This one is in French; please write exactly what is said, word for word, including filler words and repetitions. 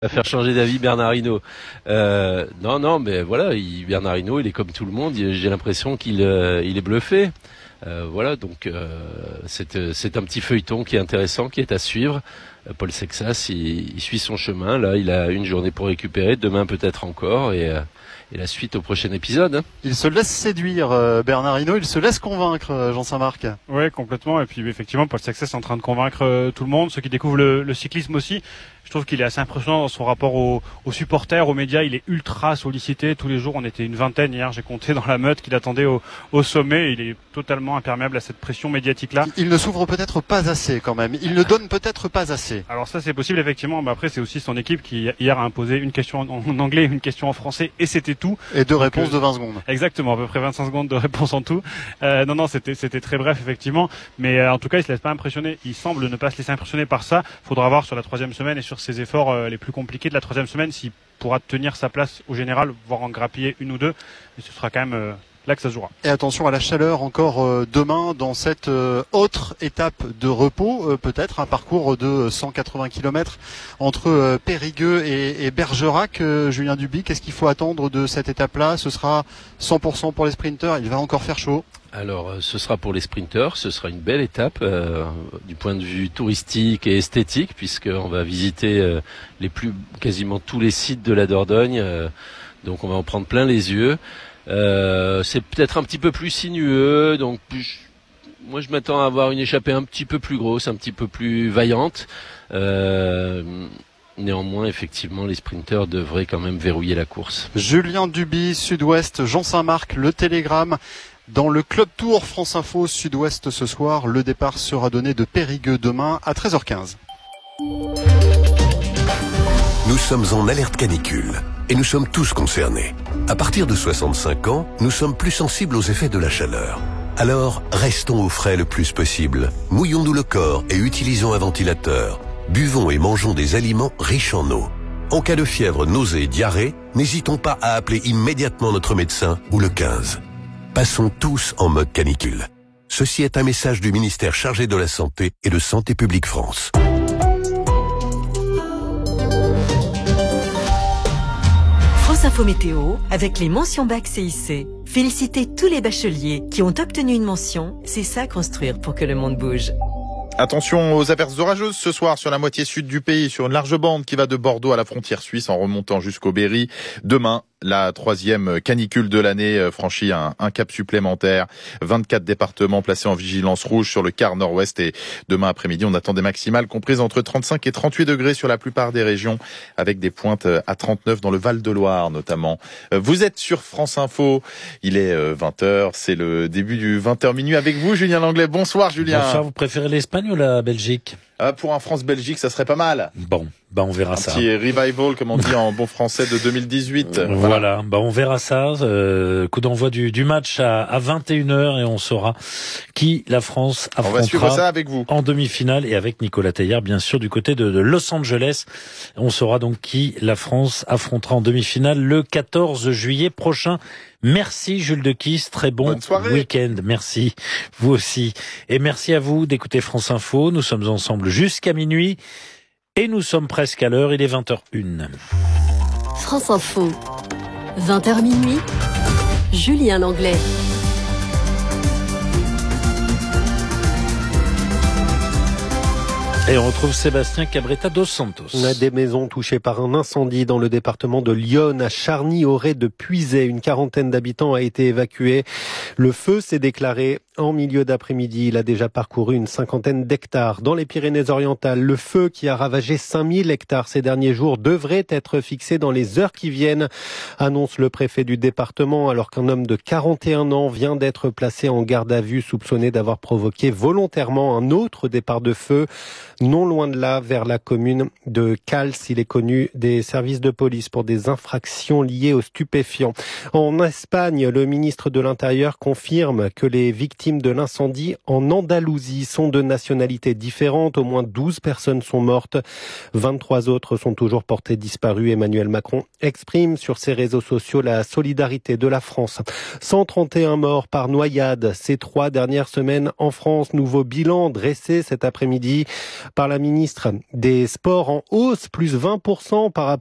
À faire changer d'avis Bernard Hinault. Euh, non, non, mais voilà, il, Bernard Hinault, il est comme tout le monde. J'ai l'impression qu'il euh, il est bluffé. Euh, voilà, donc euh, c'est, c'est un petit feuilleton qui est intéressant, qui est à suivre. Euh, Paul Sexas, il, il suit son chemin. Là, il a une journée pour récupérer, demain peut-être encore, et, euh, et la suite au prochain épisode. Hein. Il se laisse séduire, euh, Bernard Hinault. Il se laisse convaincre, euh, Jean Saint-Marc. Oui, complètement. Et puis effectivement, Paul Sexas est en train de convaincre euh, tout le monde, ceux qui découvrent le, le cyclisme aussi. Je trouve qu'il est assez impressionnant dans son rapport aux, aux supporters, aux médias. Il est ultra sollicité. Tous les jours, on était une vingtaine. Hier, j'ai compté dans la meute qu'il attendait au, au sommet. Il est totalement imperméable à cette pression médiatique-là. Il ne s'ouvre peut-être pas assez quand même. Il ne donne peut-être pas assez. Alors ça, c'est possible, effectivement. Mais après, c'est aussi son équipe qui, hier, a imposé une question en anglais, une question en français, et c'était tout. Et deux réponses euh, de vingt secondes. Exactement, à peu près vingt-cinq secondes de réponse en tout. Euh, non, non, c'était, c'était très bref, effectivement. Mais euh, en tout cas, il se laisse pas impressionner. Il semble ne pas se laisser impressionner par ça. Faudra voir sur la troisième semaine et sur ses efforts euh, les plus compliqués de la troisième semaine s'il pourra tenir sa place au général, voire en grappiller une ou deux. Mais ce sera quand même euh, là que ça se jouera. Et attention à la chaleur encore euh, demain dans cette euh, autre étape de repos, euh, peut-être un parcours de cent quatre-vingts kilomètres entre euh, Périgueux et, et Bergerac. Euh, Julien Duby, qu'est-ce qu'il faut attendre de cette étape-là? Ce sera cent pour cent pour les sprinteurs, il va encore faire chaud. Alors, ce sera pour les sprinteurs, ce sera une belle étape euh, du point de vue touristique et esthétique, puisqu'on va visiter euh, les plus quasiment tous les sites de la Dordogne, euh, donc on va en prendre plein les yeux. Euh, c'est peut-être un petit peu plus sinueux, donc plus, moi je m'attends à avoir une échappée un petit peu plus grosse, un petit peu plus vaillante. Euh, Néanmoins, effectivement, les sprinteurs devraient quand même verrouiller la course. Julien Duby, Sud-Ouest, Jean Saint-Marc, Le Télégramme. Dans le Club Tour France Info Sud-Ouest ce soir, le départ sera donné de Périgueux demain à treize heures quinze. Nous sommes en alerte canicule et nous sommes tous concernés. À partir de soixante-cinq ans, nous sommes plus sensibles aux effets de la chaleur. Alors, restons au frais le plus possible. Mouillons-nous le corps et utilisons un ventilateur. Buvons et mangeons des aliments riches en eau. En cas de fièvre, nausée et diarrhée, n'hésitons pas à appeler immédiatement notre médecin ou le quinze. Passons tous en mode canicule. Ceci est un message du ministère chargé de la Santé et de Santé publique France. France Info Météo avec les mentions bac C I C. Félicitez tous les bacheliers qui ont obtenu une mention. C'est ça construire pour que le monde bouge. Attention aux averses orageuses ce soir sur la moitié sud du pays, sur une large bande qui va de Bordeaux à la frontière suisse en remontant jusqu'au Berry. Demain, la troisième canicule de l'année franchit un, un cap supplémentaire. vingt-quatre départements placés en vigilance rouge sur le quart nord-ouest et demain après-midi, on attend des maximales comprises entre trente-cinq et trente-huit degrés sur la plupart des régions avec des pointes à trente-neuf dans le Val-de-Loire notamment. Vous êtes sur France Info, il est vingt heures, c'est le début du vingt heures minuit avec vous Julien Langlais. Bonsoir Julien. Bonsoir, vous préférez l'Espagne ou la Belgique? Ah, pour un France-Belgique, ça serait pas mal. Bon, bah on verra un ça. Un petit revival, comme on dit en bon français, de deux mille dix-huit. Voilà, voilà. Bah on verra ça. Euh, coup d'envoi du, du match à, à vingt et une heures et on saura qui la France affrontera. On va suivre ça avec vous. En demi-finale et avec Nicolas Teilhard, bien sûr, du côté de, de Los Angeles. On saura donc qui la France affrontera en demi-finale le quatorze juillet prochain. Merci Jules Dequisse, très bon week-end, merci, vous aussi. Et merci à vous d'écouter France Info, nous sommes ensemble jusqu'à minuit et nous sommes presque à l'heure, il est vingt heures une. France Info, vingt heures minuit, Julien Langlais. Et on retrouve Sébastien Cabretta dos Santos. Des maisons touchées par un incendie dans le département de l'Yonne à Charny-Auray-de-Puisaye. Une quarantaine d'habitants a été évacuée. Le feu s'est déclaré en milieu d'après-midi. Il a déjà parcouru une cinquantaine d'hectares. Dans les Pyrénées-Orientales, le feu qui a ravagé cinq mille hectares ces derniers jours devrait être fixé dans les heures qui viennent, annonce le préfet du département, alors qu'un homme de quarante et un ans vient d'être placé en garde à vue, soupçonné d'avoir provoqué volontairement un autre départ de feu. Non loin de là, vers la commune de Cals, il est connu des services de police pour des infractions liées aux stupéfiants. En Espagne, le ministre de l'Intérieur confirme que les victimes de l'incendie en Andalousie sont de nationalités différentes. Au moins douze personnes sont mortes. vingt-trois autres sont toujours portées disparues. Emmanuel Macron exprime sur ses réseaux sociaux la solidarité de la France. cent trente et un morts par noyade ces trois dernières semaines en France. Nouveau bilan dressé cet après-midi. par la ministre des Sports en hausse, plus vingt pour cent par rapport